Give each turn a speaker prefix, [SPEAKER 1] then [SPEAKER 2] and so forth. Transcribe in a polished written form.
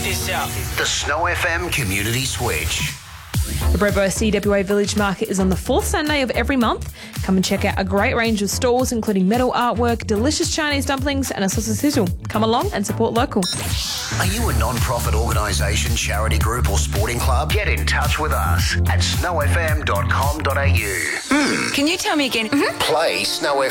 [SPEAKER 1] this out.
[SPEAKER 2] The Snow FM Community Switch.
[SPEAKER 3] The Brebo CWA Village Market is on the fourth Sunday of every month. Come and check out a great range of stalls, including metal artwork, delicious Chinese dumplings and a sausage sizzle. Come along and support local.
[SPEAKER 2] Are you a non-profit organisation, charity group or sporting club? Get in touch with us at snowfm.com.au.
[SPEAKER 4] Can you tell me again?
[SPEAKER 2] Play Snow